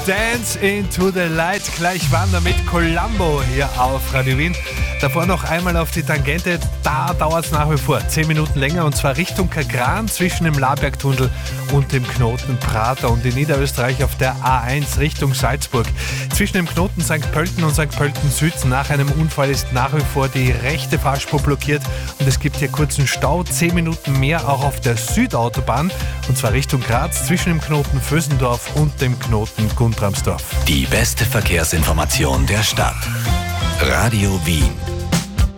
Dance into the Light. Gleich wandern mit Columbo hier auf Radio Wien. Davor noch einmal auf die Tangente. Da dauert es nach wie vor 10 Minuten länger, und zwar Richtung Kagran zwischen dem Labergtunnel und dem Knoten Prater, und in Niederösterreich auf der A1 Richtung Salzburg. Zwischen dem Knoten St. Pölten und St. Pölten Süd nach einem Unfall ist nach wie vor die rechte Fahrspur blockiert, und es gibt hier kurzen Stau. 10 Minuten mehr auch auf der Südautobahn, und zwar Richtung Graz zwischen dem Knoten Vösendorf und dem Knoten Guntramsdorf. Die beste Verkehrsinformation der Stadt. Radio Wien.